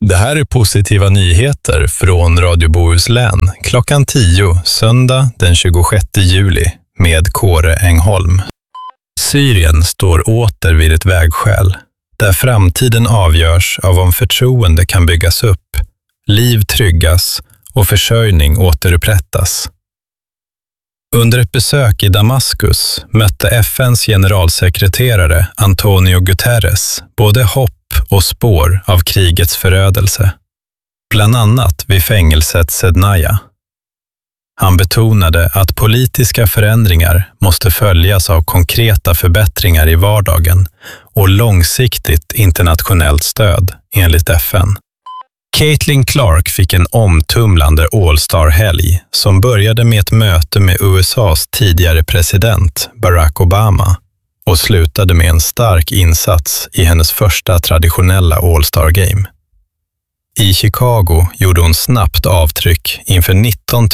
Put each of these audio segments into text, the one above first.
Det här är positiva nyheter från Radio Bohuslän klockan 10 söndag den 26 juli med Kåre Engholm. Syrien står åter vid ett vägskäl där framtiden avgörs av om förtroende kan byggas upp, liv tryggas och försörjning återupprättas. Under ett besök i Damaskus mötte FN:s generalsekreterare Antonio Guterres både hopp och spår av krigets förödelse, bland annat vid fängelset Sednaya. Han betonade att politiska förändringar måste följas av konkreta förbättringar i vardagen och långsiktigt internationellt stöd, enligt FN. Caitlin Clark fick en omtumlande All-Star-helg som började med ett möte med USAs tidigare president Barack Obama och slutade med en stark insats i hennes första traditionella All-Star-game. I Chicago gjorde hon snabbt avtryck inför 19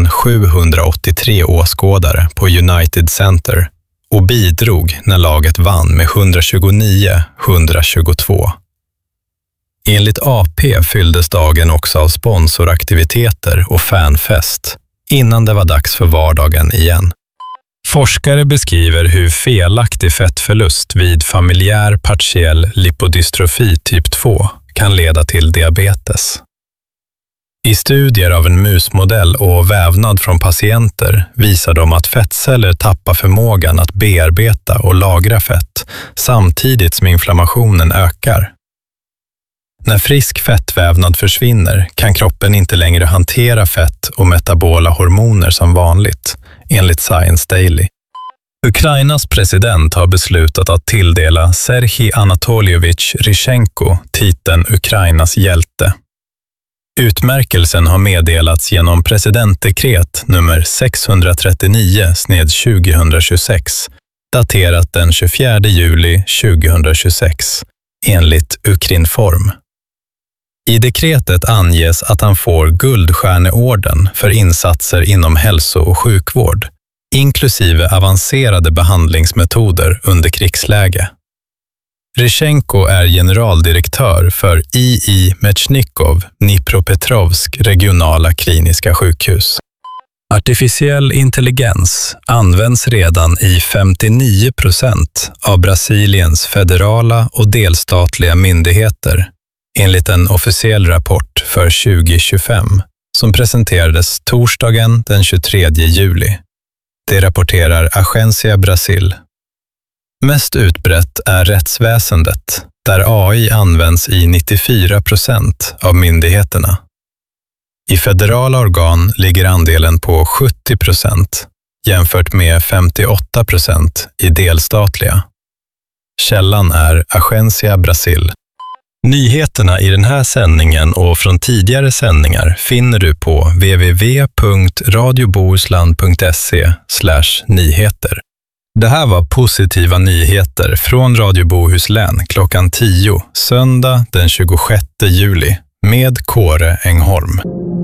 783 åskådare på United Center och bidrog när laget vann med 129-122. Enligt AP fylldes dagen också av sponsoraktiviteter och fanfest innan det var dags för vardagen igen. Forskare beskriver hur felaktig fettförlust vid familjär partiell lipodystrofi typ 2 kan leda till diabetes. I studier av en musmodell och vävnad från patienter visar de att fettceller tappar förmågan att bearbeta och lagra fett samtidigt som inflammationen ökar. När frisk fettvävnad försvinner kan kroppen inte längre hantera fett och metabola hormoner som vanligt, enligt Science Daily. Ukrainas president har beslutat att tilldela Serhij Anatoljevich Ryschenko titeln Ukrainas hjälte. Utmärkelsen har meddelats genom presidentdekret nummer 639/2026, daterat den 24 juli 2026, enligt Ukrinform. I dekretet anges att han får Guldstjärneorden för insatser inom hälso- och sjukvård, inklusive avancerade behandlingsmetoder under krigsläge. Ryschenko är generaldirektör för II Mechnikov Dnipropetrovsk regionala kliniska sjukhus. Artificiell intelligens används redan i 59% av Brasiliens federala och delstatliga myndigheter, enligt en officiell rapport för 2025 som presenterades torsdagen den 23 juli. Det rapporterar Agência Brasil. Mest utbrett är rättsväsendet, där AI används i 94% av myndigheterna. I federala organ ligger andelen på 70% jämfört med 58% i delstatliga. Källan är Agência Brasil. Nyheterna i den här sändningen och från tidigare sändningar finner du på www.radiobohusland.se/nyheter. Det här var positiva nyheter från Radio Bohuslän klockan 10 söndag den 26 juli med Kåre Engholm.